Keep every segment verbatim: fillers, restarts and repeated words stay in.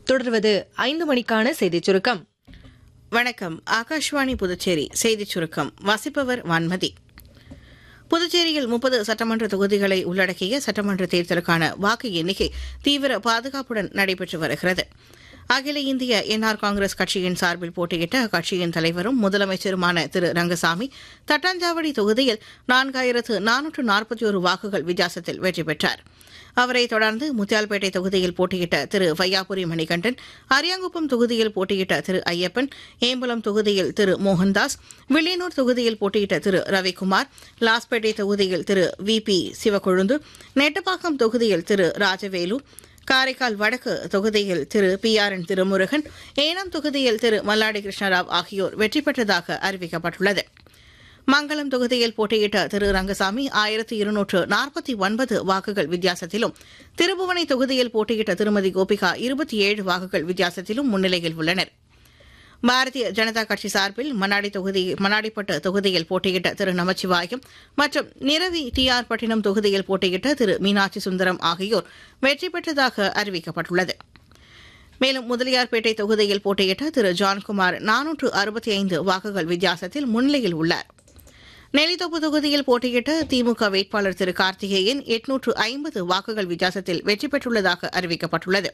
தொடர்வது ஐந்து மணிக்கான செய்திச் சுருக்கம். வணக்கம். ஆகாஷ்வாணி புதுச்சேரி செய்திச் சுருக்கம் வாசிப்பவர் வான்மதி. புதுச்சேரியில் முப்பது சட்டமன்ற தொகுதிகளை உள்ளடக்கிய சட்டமன்ற தேர்தலுக்கான வாக்கு எண்ணிக்கை தீவிர பாதுகாப்புடன் நடைபெற்று வருகிறது. அகில இந்திய என்ஆர் காங்கிரஸ் கட்சியின் சார்பில் போட்டியிட்ட அக்கட்சியின் தலைவரும் முதலமைச்சருமான திரு ரங்கசாமி தட்டாஞ்சாவடி தொகுதியில் நான்காயிரத்து நானூற்று நாற்பத்தி ஒரு வாக்குகள் வித்தியாசத்தில் வெற்றி பெற்றார். அவரை தொடர்ந்து முத்தியால்பேட்டை தொகுதியில் போட்டியிட்ட திரு வையாபுரி மணிகண்டன், அரியாங்குப்பம் தொகுதியில் போட்டியிட்ட திரு ஐயப்பன், ஏம்பலம் தொகுதியில் திரு மோகன்தாஸ், வில்லியனூர் தொகுதியில் போட்டியிட்ட திரு ரவிக்குமார், லாஸ்பேட்டை தொகுதியில் திரு வி பி சிவக்கொழுந்து, நெட்டப்பாக்கம் தொகுதியில் திரு ராஜவேலு, காரைக்கால் வடக்கு தொகுதியில் திரு B R N Thirumurugan, Yanam தொகுதியில் திரு மல்லாடி கிருஷ்ணராவ் ஆகியோர் வெற்றி பெற்றதாக அறிவிக்கப்பட்டுள்ளது. மங்களம் தொகுதியில் போட்டியிட்ட திரு ரங்கசாமி ஆயிரத்து இருநூற்று நாற்பத்தி ஒன்பது வாக்குகள் வித்தியாசத்திலும், திருபுவனை தொகுதியில் போட்டியிட்ட திருமதி கோபிகா இருபத்தி ஏழு வாக்குகள் வித்தியாசத்திலும் முன்னிலையில் உள்ளனர். பாரதிய ஜனதா கட்சி சார்பில் மண்ணாடி தொகுதி மண்ணாடிப்பட்டு தொகுதியில் போட்டியிட்ட திரு நமச்சிவாயம் மற்றும் நிரவி டி ஆர் பட்டினம் தொகுதியில் போட்டியிட்ட திரு மீனாட்சி சுந்தரம் ஆகியோர் வெற்றி பெற்றதாக அறிவிக்கப்பட்டுள்ளது. மேலும் முதலியார்பேட்டை தொகுதியில் போட்டியிட்ட திரு ஜான்குமார் நானூற்று அறுபத்தி ஐந்து வாக்குகள் வித்தியாசத்தில் முன்னிலையில் உள்ளார். நெல்லித்தோப்பு தொகுதியில் போட்டியிட்ட திமுக வேட்பாளர் திரு கார்த்திகேயன் எட்நூற்று ஐம்பது வாக்குகள் வித்தியாசத்தில் வெற்றி பெற்றுள்ளதாக அறிவிக்கப்பட்டுள்ளது.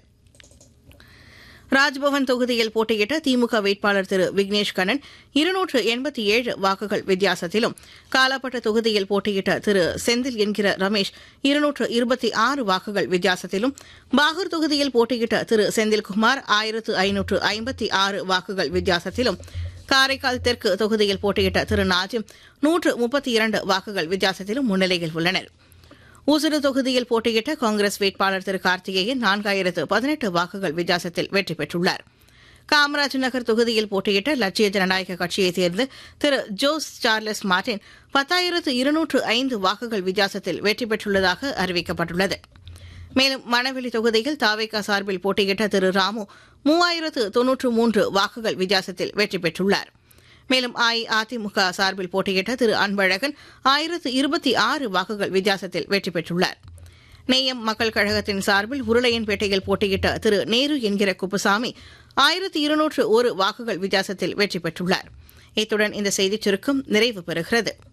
ராஜ்பவன் தொகுதியில் போட்டியிட்ட திமுக வேட்பாளர் திரு விக்னேஷ் கண்ணன் இருநூற்று எண்பத்தி ஏழு வாக்குகள் வித்தியாசத்திலும், காலாப்பட்டு தொகுதியில் போட்டியிட்ட திரு செந்தில் என்கிற ரமேஷ் இருநூற்று இருபத்தி ஆறு வாக்குகள் வித்தியாசத்திலும், பாகூர் தொகுதியில் போட்டியிட்ட திரு செந்தில்குமார் ஆயிரத்து ஐநூற்று ஐம்பத்தி ஆறு வாக்குகள் வித்தியாசத்திலும், காரைக்கால் தெற்கு தொகுதியில் போட்டியிட்ட திரு நாஜிம் நூற்று முப்பத்தி இரண்டு வாக்குகள் வித்தியாசத்திலும் முன்னிலையில் உள்ளனர். ஊசுடு தொகுதியில் போட்டியிட்ட காங்கிரஸ் வேட்பாளர் திரு கார்த்திகேயன் நான்காயிரத்து பதினெட்டு வாக்குகள் வித்தியாசத்தில் வெற்றி பெற்றுள்ளார். காமராஜ் நகர் தொகுதியில் போட்டியிட்ட லட்சிய ஜனநாயக கட்சியைச் சேர்ந்த திரு ஜோஸ் சார்லஸ் மார்டின் பத்தாயிரத்து இருநூற்று ஐந்து வாக்குகள் வித்தியாசத்தில் வெற்றி பெற்றுள்ளதாக அறிவிக்கப்பட்டுள்ளது. மேலும் மணவெளி தொகுதியில் தாவேகா சார்பில் போட்டியிட்ட திரு ராமு மூவாயிரத்து தொன்னூற்று மூன்று வாக்குகள் வித்தியாசத்தில் வெற்றி பெற்றுள்ளார். மேலும் அஇஅதிமுக சார்பில் போட்டியிட்ட திரு அன்பழகன் ஆயிரத்து இருபத்தி ஆறு வாக்குகள் வித்தியாசத்தில் வெற்றி பெற்றுள்ளார். நேயம் மக்கள் கழகத்தின் சார்பில் உருளையன்பேட்டையில் போட்டியிட்ட திரு நேரு என்கிற குப்புசாமி ஆயிரத்து இருநூற்று ஒரு வாக்குகள் வித்தியாசத்தில் வெற்றி பெற்றுள்ளார். இத்துடன் இந்த செய்திச் சுருக்கம் நிறைவு பெறுகிறது.